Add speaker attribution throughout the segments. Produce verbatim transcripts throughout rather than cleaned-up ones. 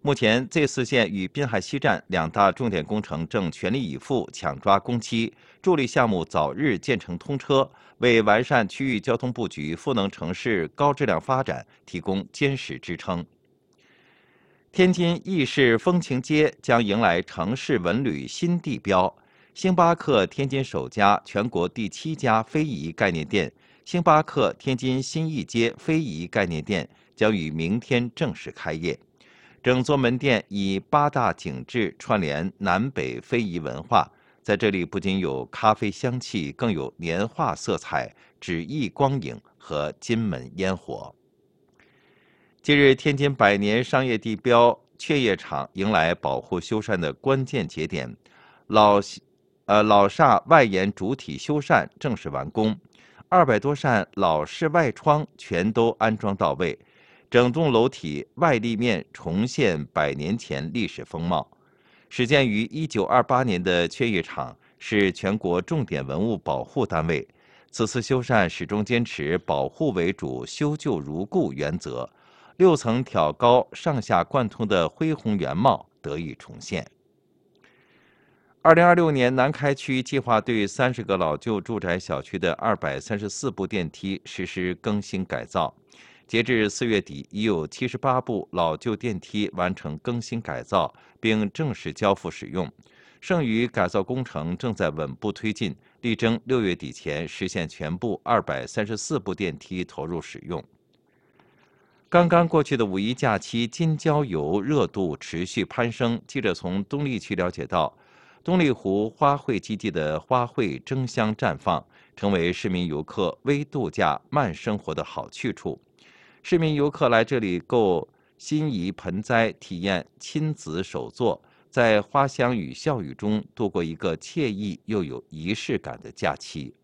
Speaker 1: 目前 Z 四线与滨海西站两大重点工程正全力以赴抢抓工期，助力项目早日建成通车，为完善区域交通布局、赋能城市高质量发展提供坚实支撑。天津意式风情街将迎来城市文旅新地标，星巴克天津首家、全国第七家非遗概念店——星巴克天津新义街非遗概念店将于明天正式开业。整座门店以八大景致串联南北非遗文化，在这里不仅有咖啡香气，更有年画色彩、纸艺光影和金门烟火。近日，天津百年商业地标雀业场迎来保护修缮的关键节点，老呃老厦外檐主体修缮正式完工，二百多扇老式外窗全都安装到位。整栋楼体外立面重现百年前历史风貌。始建于一九二八年的雀业场是全国重点文物保护单位，此次修缮始终坚持保护为主、修旧如故原则，六层挑高、上下贯通的恢宏原貌得以重现。二零二六年，南开区计划对三十个老旧住宅小区的二百三十四部电梯实施更新改造。截至四月底，已有七十八部老旧电梯完成更新改造，并正式交付使用。剩余改造工程正在稳步推进，力争六月底前实现全部二百三十四部电梯投入使用。刚刚过去的五一假期，金郊游热度持续攀升。记者从东丽区了解到，东丽湖花卉基地的花卉争相绽放，成为市民游客微度假慢生活的好去处。市民游客来这里购心仪盆栽，体验亲子手作，在花香与笑语中度过一个惬意又有仪式感的假期。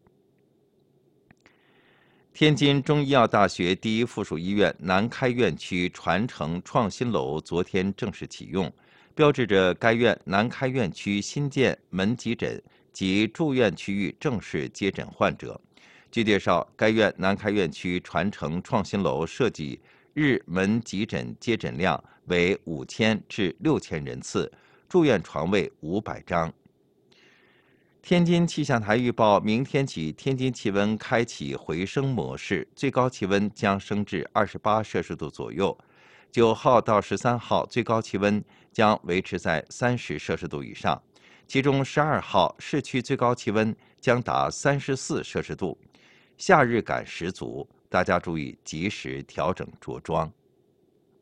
Speaker 1: 天津中医药大学第一附属医院南开院区传承创新楼昨天正式启用，标志着该院南开院区新建门急诊及住院区域正式接诊患者。据介绍，该院南开院区传承创新楼设计日门急诊接诊量为五千至六千人次，住院床位五百张。天津气象台预报，明天起天津气温开启回升模式，最高气温将升至二十八摄氏度左右。九号到十三号最高气温将维持在三十摄氏度以上，其中十二号市区最高气温将达三十四摄氏度。夏日感十足，大家注意及时调整着装。